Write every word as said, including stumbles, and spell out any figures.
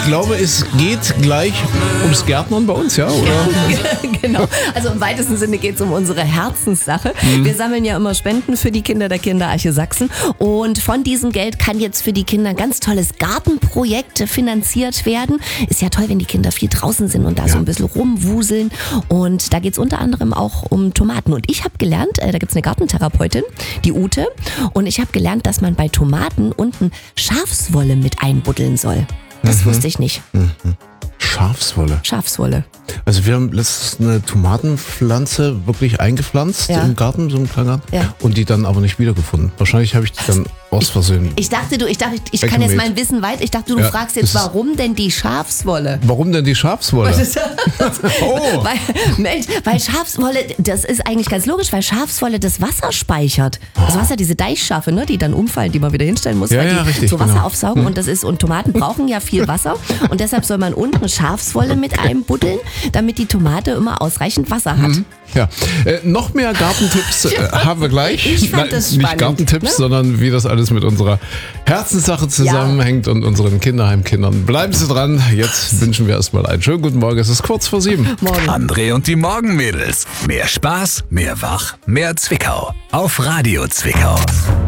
glaube, es geht gleich ums Gärtnern bei uns, ja? Oder? Genau. Also im weitesten Sinne geht es um unsere Herzenssache. Mhm. Wir sammeln ja immer Spenden für die Kinder der Kinderarche Sachsen. Und von diesem Geld kann jetzt für die Kinder ein ganz tolles Gartenprojekt finanziert werden. Ist ja toll, wenn die Kinder viel draußen sind und da ja. so ein bisschen rumwuseln. Und da geht es unter anderem auch um Tomaten. Und ich habe gelernt, äh, da gibt es eine Gartentherapeutin, die Ute. Und ich habe gelernt, dass man bei Tomaten unten Schafswolle mit einbuddeln soll. Das mhm. wusste ich nicht. Mhm. Schafswolle. Schafswolle. Also wir haben letztens eine Tomatenpflanze wirklich eingepflanzt ja. im Garten, so einen kleinen Garten, ja. und die dann aber nicht wiedergefunden. Wahrscheinlich habe ich die dann aus Versehen. Ich dachte, du, ich dachte, ich kann jetzt mein Wissen weiter. Ich dachte, du ja, fragst jetzt, warum denn die Schafswolle? Warum denn die Schafswolle? oh. weil, Mensch, weil Schafswolle, das ist eigentlich ganz logisch, weil Schafswolle das Wasser speichert. Das Wasser, diese Deichschafe, ne, die dann umfallen, die man wieder hinstellen muss, ja, weil ja, die richtig, so Wasser genau. aufsaugen. Hm. Und das ist, und Tomaten brauchen ja viel Wasser. Und deshalb soll man unten Schafswolle mit einbuddeln, damit die Tomate immer ausreichend Wasser hat. Mhm. Ja, äh, noch mehr Gartentipps äh, haben wir gleich. Ich fand das spannend, nicht Gartentipps, ne? sondern wie das alles mit unserer Herzenssache zusammenhängt ja. und unseren Kinderheimkindern. Bleiben Sie dran. Jetzt wünschen wir erstmal einen schönen guten Morgen. Es ist kurz vor sieben. Morgen. André und die Morgenmädels. Mehr Spaß, mehr Wach, mehr Zwickau. Auf Radio Zwickau.